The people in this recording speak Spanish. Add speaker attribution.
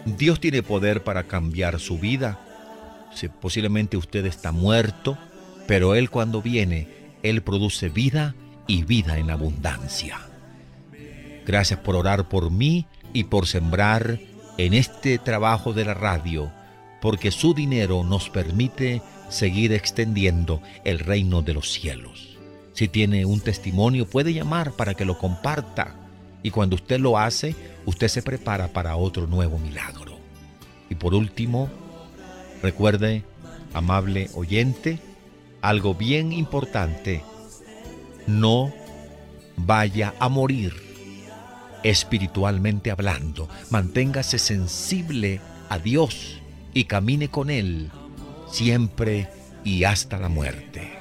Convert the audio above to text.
Speaker 1: Dios tiene poder para cambiar su vida. Posiblemente usted está muerto, pero Él cuando viene, Él produce vida y vida en abundancia. Gracias por orar por mí y por sembrar en este trabajo de la radio, porque su dinero nos permite seguir extendiendo el reino de los cielos. Si tiene un testimonio, puede llamar para que lo comparta. Y cuando usted lo hace, usted se prepara para otro nuevo milagro. Y por último, recuerde, amable oyente, algo bien importante: no vaya a morir espiritualmente hablando. Manténgase sensible a Dios y camine con Él siempre y hasta la muerte.